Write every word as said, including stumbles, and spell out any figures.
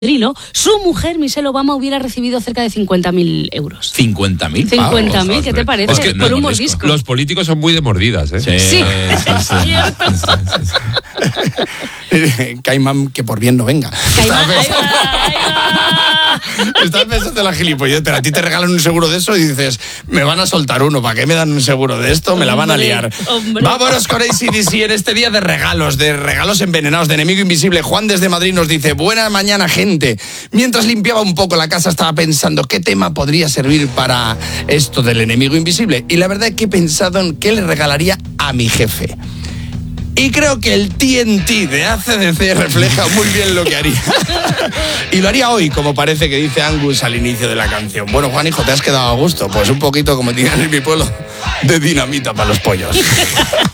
Trilo, su mujer, Michelle Obama, hubiera recibido cerca de cincuenta mil euros. ¿cincuenta mil? cincuenta mil, ¿qué te parece? Es que por no, un mordisco. Los políticos son muy de mordidas, ¿eh? Sí, Sí, sí, sí. Caimán, que por bien no venga. Caimán, ahí va, ahí va. Estás pensando en la gilipollez, pero a ti te regalan un seguro de eso y dices, me van a soltar uno, ¿para qué me dan un seguro de esto? Me la van a Hombre, liar. hombre. Vámonos con A C D C en este día de regalos, de regalos envenenados, de enemigo invisible. Juan desde Madrid nos dice, buena mañana, gente. Mientras limpiaba un poco la casa estaba pensando qué tema podría servir para esto del enemigo invisible. Y la verdad es que he pensado en qué le regalaría a mi jefe. Y creo que el T N T de A C D C refleja muy bien lo que haría. Y lo haría hoy, como parece que dice Angus al inicio de la canción. Bueno, Juan, hijo, ¿te has quedado a gusto? Pues un poquito, como dirían en mi pueblo, de dinamita para los pollos.